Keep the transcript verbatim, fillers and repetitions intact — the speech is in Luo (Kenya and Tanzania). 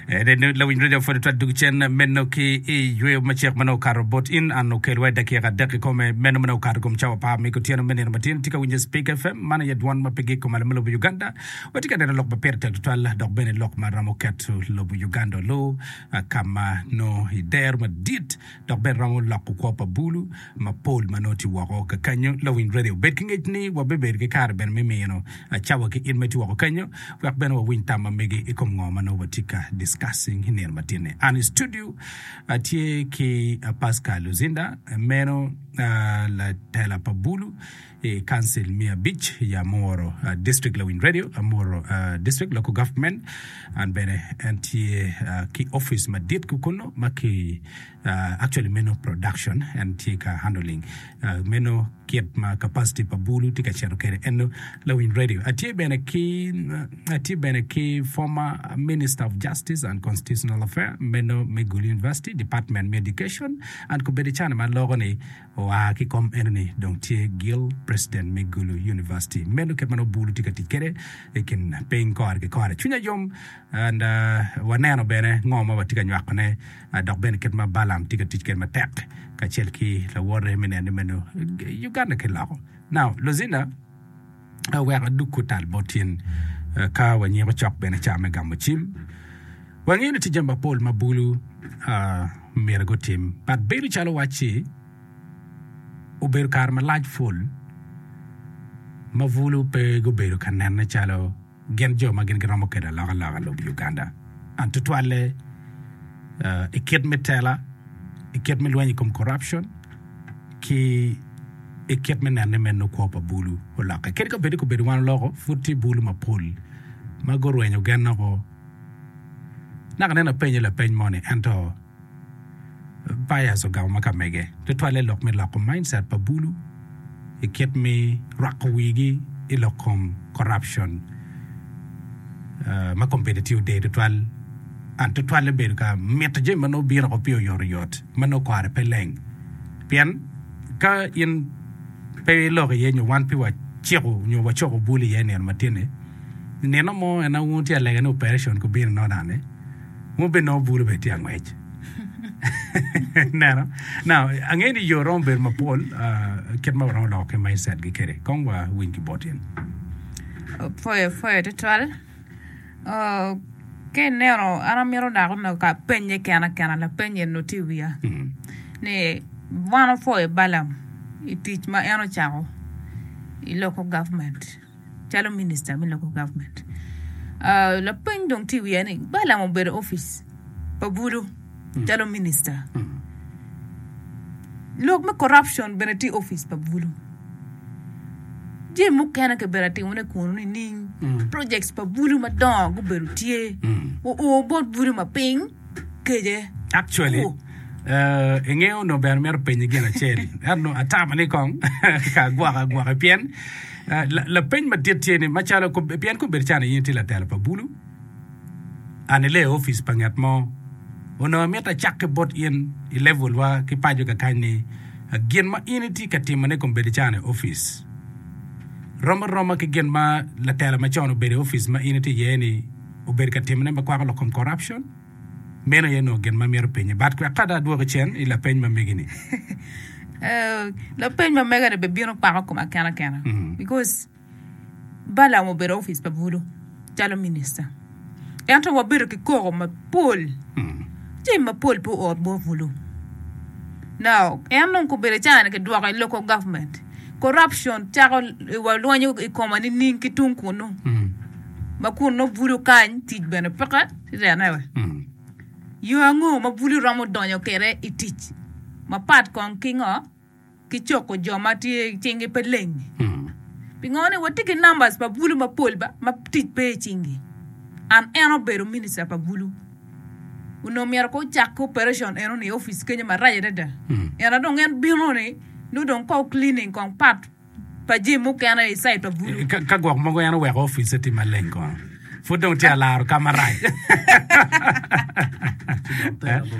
Then la win radio for the traduction menno ki e yue machek mano karo bot in ano kelwe daki ga daki kome menno mano karo kum chawa pa me ko tiano menno matin tika winje speak F M mana ya dwan ma pegi ko mala lo Uganda watika de lok ba perte total dok bene lok ma ramo ket lo Uganda lo kama no hider ma dit dok ben ramo lok ko pa bulu ma pol manoti wako ka kanyo la win radio bet kinget ni wa bebe ke kar ben me me no chawa ke in meti wako kanyo wa ben wa win tama megi e kom ngoma no watika discussing hiner matine an studio atie ki Pascal Luzinda meno la tela pa bulu e council Mia Beach ya Moro uh, district Lawin Radio Moro uh, district local government and bene anti uh, ki office madit kukono maki uh, actually meno production and tika handling uh, meno kiet ma capacity pa bulu tika chero kere eno Lawin Radio atie bene ki uh, atie bene ki former Minister of Justice and Constitutional Affairs meno Megulu University Department of Education and kubedi chana man logo ni wa ki kom enni donc tie Gil President Megulu University meno ke mano bulu tika tikere ekin paying kor ke kor chunya yom and uh, waneno bene ngoma watika nywakne uh, dok bene ket ma balam tika tikere ma tek ka chelki la wore menene meno Uganda ke lago now Lozina uh, we are dukutal botin uh, ka wanyi ko chok bene chame gamuchim wangi ni tijamba pol mabulu uh, mergo team but beru chalo wachi uber kar ma large full ma vulu pe go beru kanana chalo gen jo ma gen gramo keda la la lo Uganda antu twale uh, iket metela iket melwani kom corruption ki iket menane menno ko pa bulu wala ka ket ko beru ko beru wan logo futti bulu ma pol ma go rwenyo gen nako nakana penye la penye money anto baya so gaw maka mege to twale lok me lok mindset pa bulu e ket me rakawigi e lokom corruption uh, ma competitive day to twal and to twale be ka metaje mano bira ko pio yor yot mano kware peleng pian ka in pe lok ye nyu wan pi wa chiro nyu wa choko buli ye ne matine ne no mo na wunti ale no operation ko bin no dane mo be no bulu be tiang wech no now angeni yo romber ma pol ket ma ron lo ke mai set gi kere kon wa winki botin foi foi de twal uh ke nero ara miro da no ka penye kana kana la penye no tiwia ne one foi balam it teach ma eno chao i local government chalo minister mi local government uh la pen dong tiwia ne balam be office pabulu Tell minister. Mm. Look, my corruption beneti office pa bulu. Je mukana ke berati one kunu ni projects pa bulu ma dong go berutie. O o bot bulu ma ping keje. Actually, oh. uh engeo no ber mer penye gena cheri. Arno atama ni kong ka gwa ka gwa pien. La la pen ma ditie ni machala ko pien ko berchana yinti la tela pa bulu. Anele office pa ngatmo ono meta chakke bot in level wa ki pajo ka kani gen ma initi ka timane ko bedi chane office roma roma ki gen ma la tela ma chono bedi office ma initi yeni o bedi ka timane ma kwa ko kom corruption meno yeno gen ma mer penye bat ko kada do ko chen ila penye ma megini eh la penye ma mega be bino kwa ko ma kana kana because bala mo bedi office pa bulu talo minister ento wa bedi ki ko ma pol Jema pol po or bo vulu. Now, enon ko bere chana ke duwa local government. Corruption chako wa luanyo ikomani ninki tunkuno. Mm. Makuno vulu kan tij bene peka renawe. Mm. Yo ango ma vulu ramo donyo kere itich. Ma pat kon kingo ki choko joma ti chingi peleng. Mm. Pingone watiki numbers pa vulu ma pol ba ma tij pe chingi. An eno bero minister pa vulu. Uno miar ko chak operation eno ni office kenya maraje dada yana don en bino ni no don ko cleaning kon pat pa jimu kana i site pa bulu ka gwa mo go yana we office ti malengo fu don ti ala kamaraje